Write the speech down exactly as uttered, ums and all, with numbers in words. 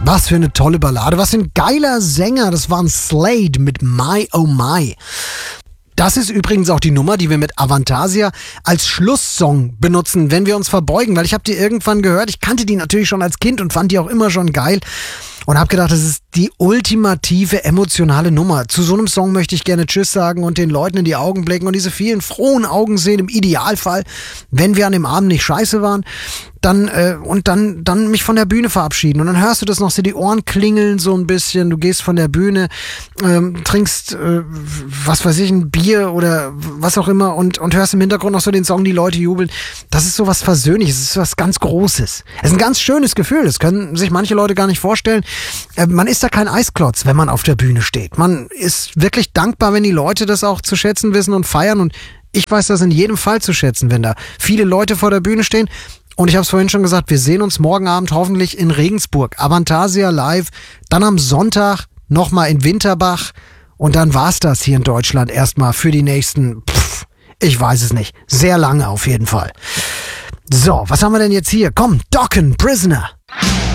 Was für eine tolle Ballade, was für ein geiler Sänger. Das war ein Slade mit My Oh My. Das ist übrigens auch die Nummer, die wir mit Avantasia als Schlusssong benutzen, wenn wir uns verbeugen, weil ich habe die irgendwann gehört, ich kannte die natürlich schon als Kind und fand die auch immer schon geil und habe gedacht, das ist die ultimative emotionale Nummer. Zu so einem Song möchte ich gerne Tschüss sagen und den Leuten in die Augen blicken und diese vielen frohen Augen sehen, im Idealfall, wenn wir an dem Abend nicht scheiße waren. Dann, äh, und dann, dann mich von der Bühne verabschieden. Und dann hörst du das noch, so die Ohren klingeln so ein bisschen. Du gehst von der Bühne, ähm, trinkst, äh, was weiß ich, ein Bier oder was auch immer und, und hörst im Hintergrund noch so den Song, die Leute jubeln. Das ist so was Versöhnliches, das ist was ganz Großes. Es ist ein ganz schönes Gefühl, das können sich manche Leute gar nicht vorstellen. Äh, man ist da kein Eisklotz, wenn man auf der Bühne steht. Man ist wirklich dankbar, wenn die Leute das auch zu schätzen wissen und feiern. Und ich weiß das in jedem Fall zu schätzen, wenn da viele Leute vor der Bühne stehen. Und ich habe es vorhin schon gesagt, wir sehen uns morgen Abend hoffentlich in Regensburg. Avantasia live, dann am Sonntag nochmal in Winterbach und dann war's das hier in Deutschland erstmal für die nächsten, pff, ich weiß es nicht, sehr lange auf jeden Fall. So, was haben wir denn jetzt hier? Komm, Dokken, Prisoner.